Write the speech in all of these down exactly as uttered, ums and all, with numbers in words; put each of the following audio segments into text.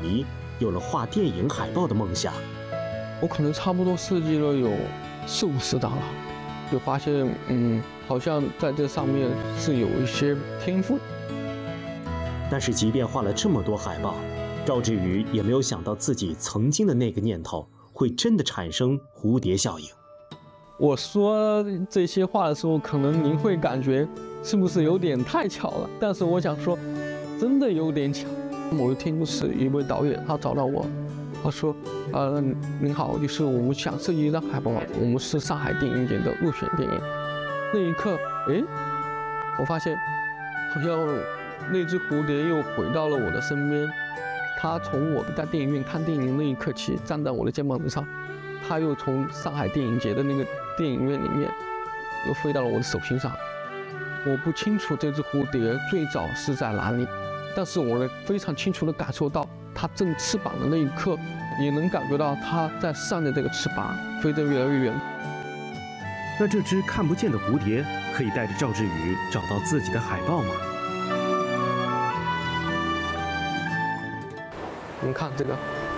迷有了画电影海报的梦想。 我可能差不多设计了有四五十张了，就发现，嗯，好像在这上面是有一些天赋。 但是，即便画了这么多海报，赵志宇也没有想到自己曾经的那个念头会真的产生蝴蝶效应。 我说这些话的时候，可能您会感觉是不是有点太巧了？但是我想说，真的有点巧。某一天，就是一位导演，他找到我，他说：“呃，您好，就是我们想设计一张海报，我们是上海电影节的入选电影。”那一刻，哎，我发现好像那只蝴蝶又回到了我的身边。他从我在电影院看电影那一刻起，站在我的肩膀之上，他又从上海电影节的那个电影院里面，又飞到了我的手心上。我不清楚这只蝴蝶最早是在哪里，但是我能非常清楚地感受到它振翅膀的那一刻，也能感觉到它在扇着这个翅膀飞得越来越远。 那这只看不见的蝴蝶可以带着赵志宇找到自己的海报吗？ 你看这个，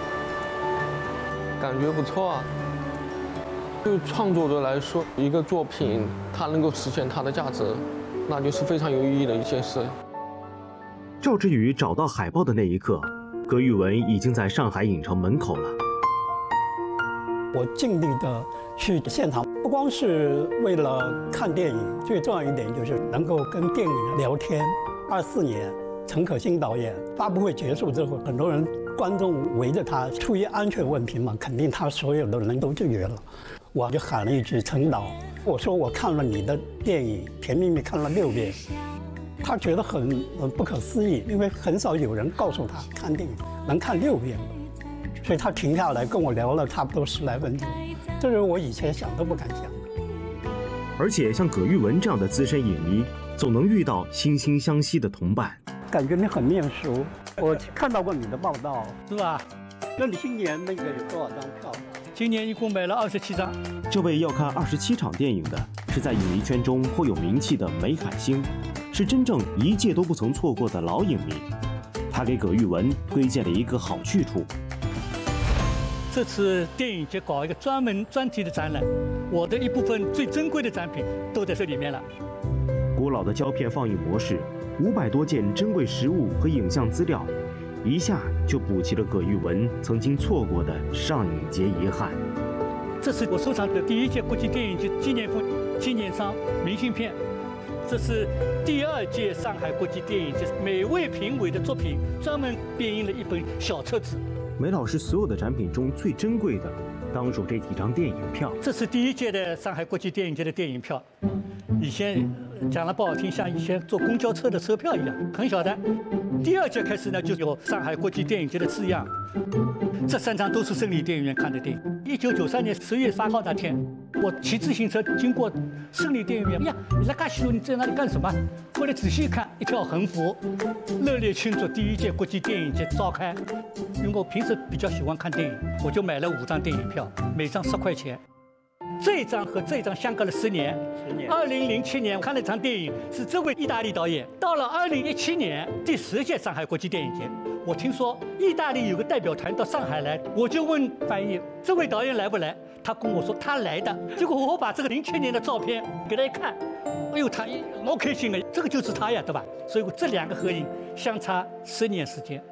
感觉不错啊。对创作者来说，一个作品它能够实现它的价值，那就是非常有意义的一件事。 赵志宇找到海报的那一刻，葛宇文已经在上海影城门口了。 我尽力的去现场，不光是为了看电影，最重要一点就是能够跟电影人聊天。二四年，陈可辛导演发布会结束之后，很多人观众围着他，出于安全问题嘛，肯定他所有的人都拒绝了。我就喊了一句：“陈导，我说我看了你的电影《甜蜜蜜》看了六遍。”他觉得很很不可思议，因为很少有人告诉他看电影能看六遍，所以他停下来跟我聊了差不多十来分钟，这是我以前想都不敢想的。 而且像葛玉文这样的资深影迷，总能遇到惺惺相惜的同伴。 感觉你很面熟，我看到过你的报道，是吧？那你今年那个有多少张票？ 今年一共买了二十七张。 这位要看二十七场电影的，是在影迷圈中颇有名气的梅海星，是真正一届都不曾错过的老影迷。他给葛玉文推荐了一个好去处。 这次电影节搞一个专门专题的展览，我的一部分最珍贵的展品都在这里面了。 古老的胶片放映模式，五百多件珍贵实物和影像资料，一下就补齐了葛玉文曾经错过的上影节遗憾。 这是我收藏的第一届国际电影节纪念风纪念章明信片，这是第二届上海国际电影节每位评委的作品专门编印了一本小册子。 梅老师所有的展品中最珍贵的，当属这几张电影票。 这是第一届的上海国际电影节的电影票，以前讲了不好听，像以前坐公交车的车票一样，很小的。第二届开始呢，就有上海国际电影节的字样。这三张都是胜利电影院看的电影。一九九三年十月八号那天，我骑自行车经过胜利电影院，呀，你在干西路，你在那里干什么？后来仔细一看，一条横幅，热烈庆祝第一届国际电影节召开。因为我平时比较喜欢看电影，我就买了五张电影票，每张十块钱。这张和这张相隔了十年。十年。二零零七年看了一场电影，是这位意大利导演。到了二零一七年第十届上海国际电影节，我听说意大利有个代表团到上海来，我就问翻译这位导演来不来？他跟我说他来的。结果我把这个零七年的照片给他一看，哎呦，他老开心了，这个就是他呀，对吧？所以这两个合影相差十年时间。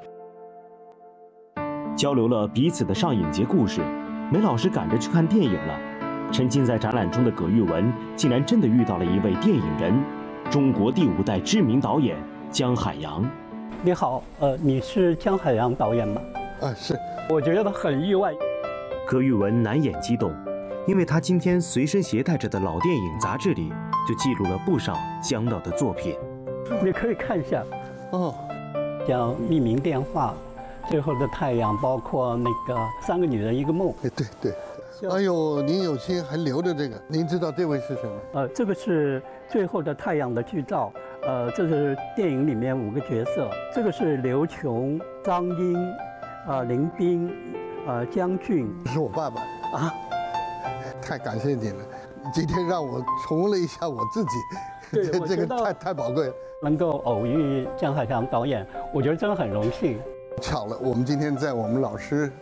交流了彼此的上影节故事，梅老师赶着去看电影了。沉浸在展览中的葛玉文，竟然真的遇到了一位电影人，中国第五代知名导演姜海洋。 你好，呃，你是姜海洋导演吗？ 啊，是。 我觉得很意外。 葛玉文难掩激动，因为他今天随身携带着的老电影杂志里，就记录了不少姜导的作品。 你可以看一下， 哦， 像《匿名电话》、《最后的太阳》，包括那个《三个女人一个梦》。 哎，对对。哎呦，您有心还留着这个，您知道这位是什么？ 呃，这个是《最后的太阳》的剧照，呃，这是电影里面五个角色，这个是刘琼、张英、呃林彬、呃姜俊。 这是我爸爸啊，太感谢你了，今天让我重温了一下我自己， 对， 这个太太宝贵了。 能够偶遇姜海洋导演，我觉得真的很荣幸。 巧了，我们今天在我们老师